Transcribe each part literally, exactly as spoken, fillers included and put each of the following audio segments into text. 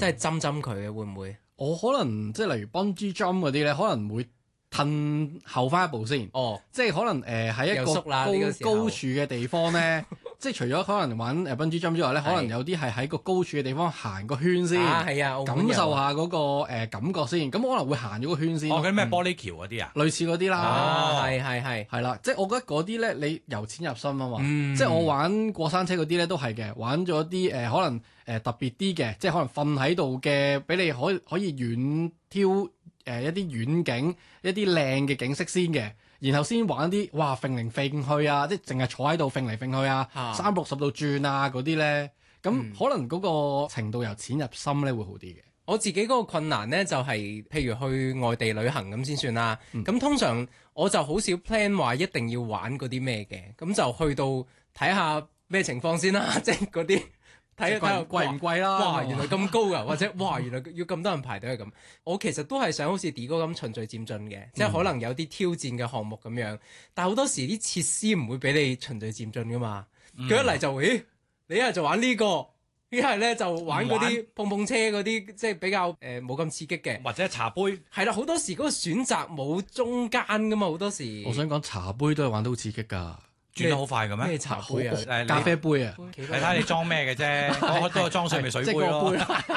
即係針針佢嘅會唔會？ 我可能即係例如 bungee jump 嗰啲咧，可能會褪後翻一步先。 哦， 即係可能誒喺、呃、一個高高處嘅地方咧，即係除咗可能玩誒 bungee jump 之外咧，可能有啲係喺個高處嘅地方行個圈先， 啊係啊， 感受下嗰、那個、呃、感覺先。咁可能會行咗個圈先。 哦，嗰啲咩玻璃橋嗰啲啊？ 類似嗰啲啦。 啊，係係係。 係啦，即係我覺得嗰啲咧，你由淺入深啊嘛。 嗯、 即係我玩過山車嗰啲咧，都係嘅，玩咗啲誒可能誒、呃、特別啲嘅，即係可能瞓喺度嘅，俾你可以可以遠眺。誒、呃、一啲遠景、一啲靚嘅景色先嘅，然後先玩啲哇揈嚟揈去啊，即係淨係坐喺度揈嚟揈去啊，三百六十度轉啊嗰啲咧，咁、嗯、可能嗰個程度由淺入深咧會好啲嘅。 我自己嗰個困難咧就係、是，譬如去外地旅行咁先算啦。咁、嗯、通常我就好少 plan 話一定要玩嗰啲咩嘅，咁就去到睇下咩情況先啦，即係嗰啲。睇下貴唔貴啦？ 哇，原來咁高噶，或者哇，原來要咁多人排隊咁。我其實都係想好似 D 哥咁循序漸進嘅，嗯、即係可能有啲挑戰嘅項目咁樣。但係好多時啲設施唔會俾你循序漸進噶嘛。佢、嗯、一嚟就，咦，你一係就玩呢、呢個，一係咧就玩嗰啲碰碰車嗰啲，即係比較誒冇咁刺激嘅。 或者茶杯。係啦，好多時嗰個選擇冇中間噶嘛，好多時。 我想講茶杯都係玩得好刺激㗎。 轉得好快嘅咩？ 咩茶杯啊？ 誒咖啡杯啊？ 你睇下你裝咩嘅啫，我都係裝水咪水杯咯。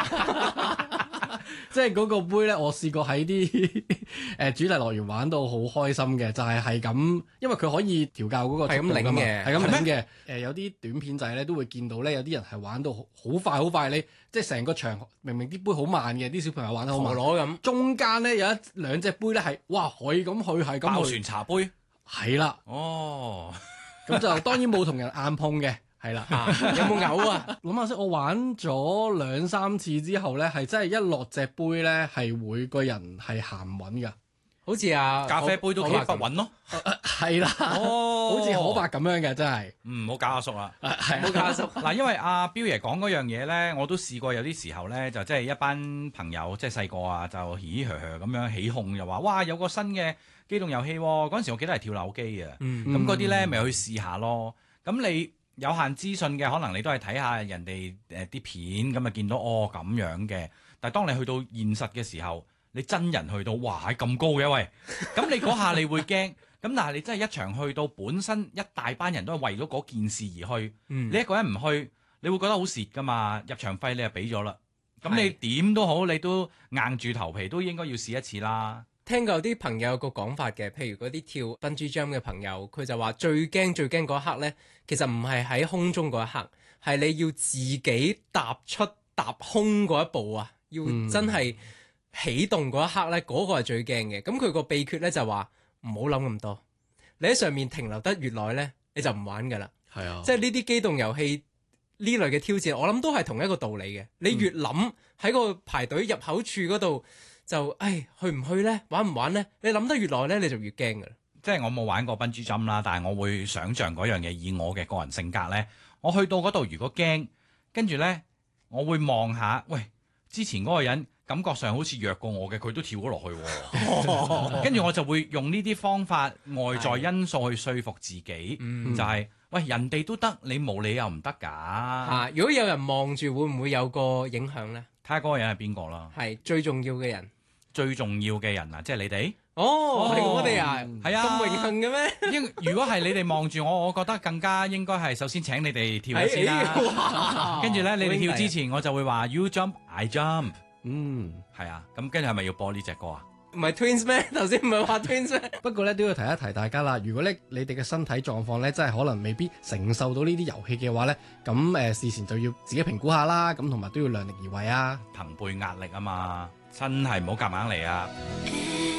即係嗰個杯咧，我試過喺啲誒主題樂園玩到好開心嘅，就係係咁，因為佢可以調校嗰個速度㗎嘛，係咁擰嘅。誒有啲短片仔咧都會見到咧，有啲人係玩到好快好快，你即係成個場明明啲杯好慢嘅，啲小朋友玩得好慢咁。中間咧有一兩隻杯咧係哇可以咁去係咁去。 爆旋茶杯係啦。 哦。 咁就當然冇同人硬碰嘅，係啦。 有冇嘔啊？ 諗下先，我玩咗兩三次之後咧，係真係一落隻杯咧，係會個人係行唔穩㗎。 好似啊咖啡杯都企不穩咯。 係啦， 哦， 好似可白咁樣嘅，真係。 唔好搞阿叔啦， 係冇搞阿叔。 嗱，因為阿彪爺講嗰樣嘢咧，我都試過有啲時候咧，就即係一班朋友，即係細個啊，就嘻嘻呵呵咁樣起哄，又話哇有個新嘅機動遊戲喎，嗰陣時我記得係跳樓機啊，咁嗰啲咧咪去試下咯。咁你有限資訊嘅，可能你都係睇下人哋誒啲片，咁啊見到哦咁樣嘅。但係當你去到現實嘅時候，你真人去到，哇係咁高嘅喂，咁你嗰下你會驚。咁但係你真係一場去到，本身一大班人都係為咗嗰件事而去，嗯、你一個人唔去，你會覺得好蝕噶嘛？入場費你就俾咗啦，咁你點都好，你都硬住頭皮都應該要試一次啦。 聽過有啲朋友有個講法嘅，譬如嗰啲跳 bungee jump 嘅朋友，佢就話最驚最驚嗰一刻呢，其實唔係喺空中嗰一刻，係你要自己踏出踏空嗰一步啊，要真係起動嗰一刻呢，嗰、嗰個係最驚嘅。咁佢個秘訣呢，就話唔好諗咁多，你喺上面停留得越耐呢，你就唔玩噶啦。係啊，即係呢啲機動遊戲呢類嘅挑戰，我諗都係同一個道理嘅。你越諗喺個排隊入口處嗰度。就唉，去唔去呢？玩唔玩呢？你諗得越耐呢，你就越驚噶啦。 即係我冇玩過 bungee jump啦，但係我會想像嗰樣嘢。以我嘅個人性格呢，我去到嗰度如果驚，跟住呢，我會望下，喂，之前嗰個人感覺上好似弱過我嘅，佢都跳咗落去喎。跟住我就會用呢啲方法外在因素去說服自己，嗯、就係、是、喂人哋都得，你冇理由唔得㗎。 啊，如果有人望住，會唔會有個影響呢？ 睇下嗰個人係邊個啦。 係最重要嘅人。 最重要嘅人啊，即係你哋。 哦，係我哋啊， 係啊， 咁榮幸嘅咩？ 應如果係你哋望住我，我覺得更加應該係首先請你哋跳一先啦。跟住咧，你哋跳之前，我就會話 You jump, I jump。嗯，係啊。咁跟住係咪要播呢隻歌啊？ 唔係 Twins 咩？頭先唔係話 Twins 咩？ 不過咧都要提一提大家啦。如果咧你哋嘅身體狀況咧真係可能未必承受到呢啲遊戲嘅話咧，咁誒、呃、事前就要自己評估下啦。咁同埋都要量力而為啊。 朋輩壓力啊嘛。真係唔好夾硬嚟啊！